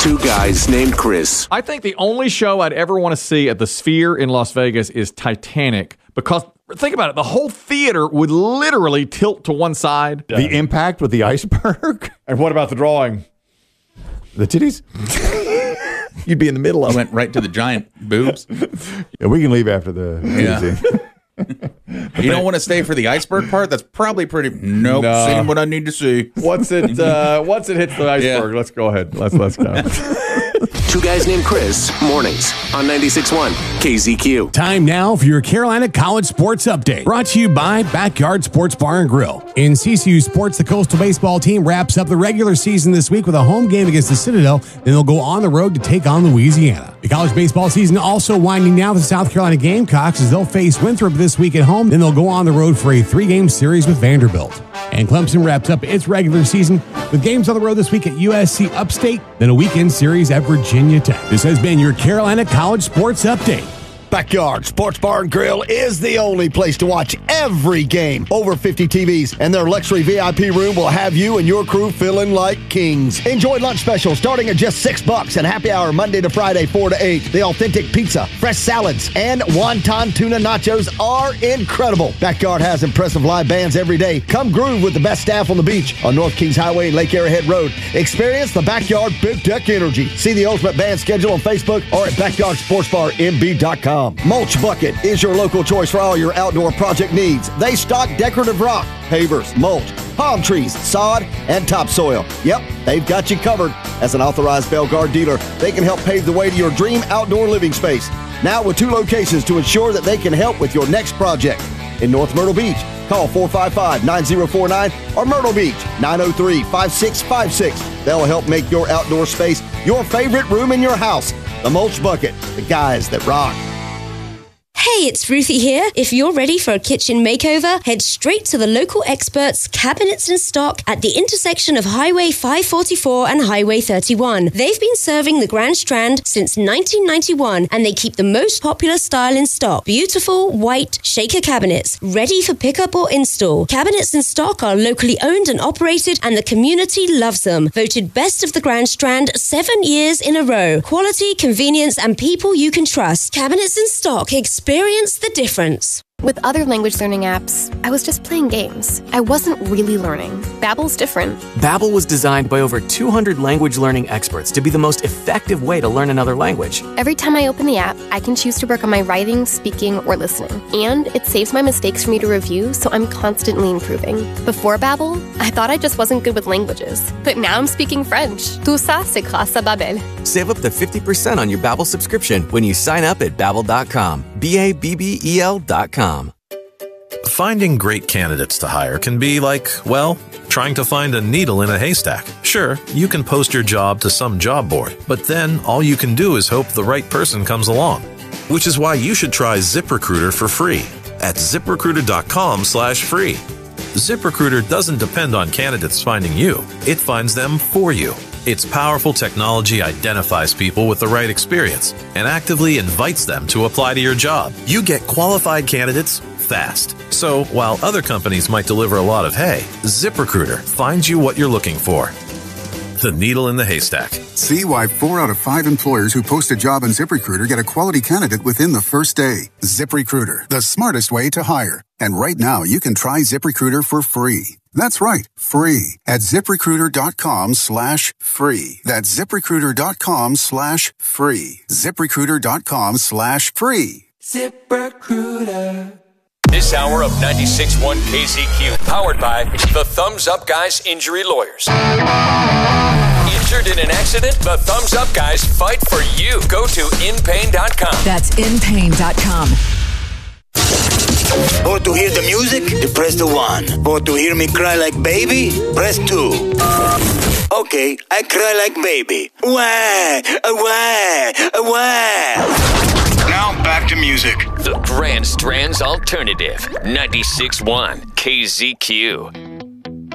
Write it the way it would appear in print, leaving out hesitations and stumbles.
Two guys named Chris. I think the only show I'd ever want to see at the Sphere in Las Vegas is Titanic, because think about it, the whole theater would literally tilt to one side. The impact with the iceberg. And what about the drawing? The titties? You'd be in the middle of it. Went right to the giant boobs. Yeah, we can leave after the Yeah. You don't want to stay for the iceberg part? That's probably pretty... Nope, No. seeing what I need to see. Once it hits the iceberg, let's go ahead. Let's go. Two guys named Chris, mornings on 96.1 KZQ. Time now for your Carolina College Sports Update. Brought to you by Backyard Sports Bar and Grill. In CCU sports, the Coastal baseball team wraps up the regular season this week with a home game against the Citadel. Then they'll go on the road to take on Louisiana. The college baseball season also winding down with the South Carolina Gamecocks as they'll face Winthrop this week at home. Then they'll go on the road for a 3-game series with Vanderbilt. And Clemson wraps up its regular season with games on the road this week at USC Upstate, then a weekend series at Virginia Tech. This has been your Carolina College Sports Update. Backyard Sports Bar and Grill is the only place to watch every game. Over 50 TVs, and their luxury VIP room will have you and your crew feeling like kings. Enjoy lunch specials starting at just $6 and happy hour Monday to Friday 4 to 8. The authentic pizza, fresh salads, and wonton tuna nachos are incredible. Backyard has impressive live bands every day. Come groove with the best staff on the beach on North Kings Highway and Lake Arrowhead Road. Experience the Backyard Big Deck Energy. See the Ultimate Band schedule on Facebook or at backyardsportsbarmb.com. Mulch Bucket is your local choice for all your outdoor project needs. They stock decorative rock, pavers, mulch, palm trees, sod, and topsoil. Yep, they've got you covered. As an authorized Belgard dealer, they can help pave the way to your dream outdoor living space. Now with 2 locations to ensure that they can help with your next project. In North Myrtle Beach, call 455-9049 or Myrtle Beach, 903-5656. They'll help make your outdoor space your favorite room in your house. The Mulch Bucket, the guys that rock. Hey, it's Ruthie here. If you're ready for a kitchen makeover, head straight to the local experts, Cabinets in Stock, at the intersection of Highway 544 and Highway 31. They've been serving the Grand Strand since 1991, and they keep the most popular style in stock. Beautiful, white, shaker cabinets, ready for pickup or install. Cabinets in Stock are locally owned and operated, and the community loves them. Voted best of the Grand Strand 7 years in a row. Quality, convenience, and people you can trust. Cabinets in Stock. Experience the difference. With other language learning apps, I was just playing games. I wasn't really learning. Babbel's different. Babbel was designed by over 200 language learning experts to be the most effective way to learn another language. Every time I open the app, I can choose to work on my writing, speaking, or listening. And it saves my mistakes for me to review, so I'm constantly improving. Before Babbel, I thought I just wasn't good with languages. But now I'm speaking French. Tout ça, c'est grâce à Babbel. Save up to 50% on your Babbel subscription when you sign up at Babbel.com. Babbel.com. Finding great candidates to hire can be like, well, trying to find a needle in a haystack. Sure, you can post your job to some job board, but then all you can do is hope the right person comes along. Which is why you should try ZipRecruiter for free at ZipRecruiter.com/free. ZipRecruiter doesn't depend on candidates finding you. It finds them for you. Its powerful technology identifies people with the right experience and actively invites them to apply to your job. You get qualified candidates fast. So while other companies might deliver a lot of hay, ZipRecruiter finds you what you're looking for. The needle in the haystack. See why 4 out of 5 employers who post a job on ZipRecruiter get a quality candidate within the first day. ZipRecruiter, the smartest way to hire. And right now, you can try ZipRecruiter for free. That's right, free at ZipRecruiter.com/free. That's ZipRecruiter.com/free. ZipRecruiter.com/free. ZipRecruiter. This hour of 96.1 KZQ, powered by the Thumbs Up Guys Injury Lawyers. Injured in an accident? The Thumbs Up Guys fight for you. Go to InPain.com. That's InPain.com. Or to hear the music, you press the 1. Or to hear me cry like baby, press 2. Okay, I cry like baby. Wah, wah, wah. Now back to music. The Grand Strand's Alternative, 96.1 KZQ.